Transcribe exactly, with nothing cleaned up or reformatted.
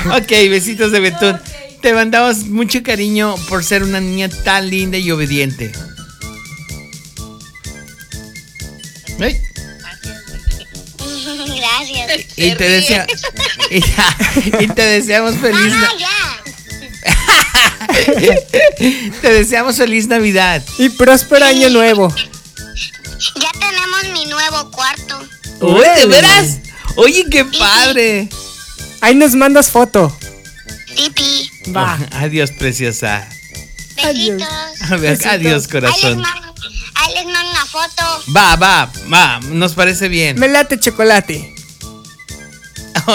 Ok, besitos de betún. Te mandamos mucho cariño por ser una niña tan linda y obediente. ¿Eh? Gracias. Y te desea, y, y te deseamos feliz. Ah, ya. Te deseamos feliz Navidad y próspero año nuevo. Ya tenemos mi nuevo cuarto. Uy, ¿de veras? Oye, qué padre. Ahí nos mandas foto. Pipi. Va. Oh, adiós, preciosa. Besitos. Adiós, adiós, corazón. Ahí les, mando, ahí les mando una foto. Va, va, va. Nos parece bien. Me late chocolate.